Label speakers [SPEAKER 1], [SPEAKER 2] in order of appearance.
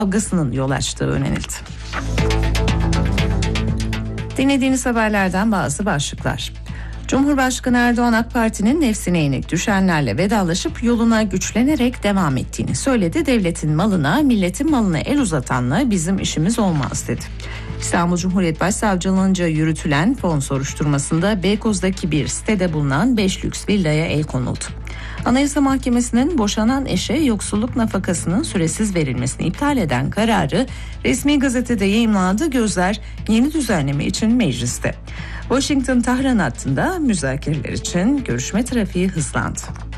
[SPEAKER 1] kavgasının yol açtığı öğrenildi. Dinlediğiniz haberlerden bazı başlıklar. Cumhurbaşkanı Erdoğan AK Parti'nin nefsine yenik düşenlerle vedalaşıp yoluna güçlenerek devam ettiğini söyledi. Devletin malına, milletin malına el uzatanla bizim işimiz olmaz dedi. İstanbul Cumhuriyet Başsavcılığınca yürütülen fon soruşturmasında Beykoz'daki bir sitede bulunan 5 lüks villaya el konuldu. Anayasa Mahkemesi'nin boşanan eşe yoksulluk nafakasının süresiz verilmesini iptal eden kararı resmi gazetede yayımlandı. Gözler yeni düzenleme için mecliste. Washington-Tahran hattında müzakereler için görüşme trafiği hızlandı.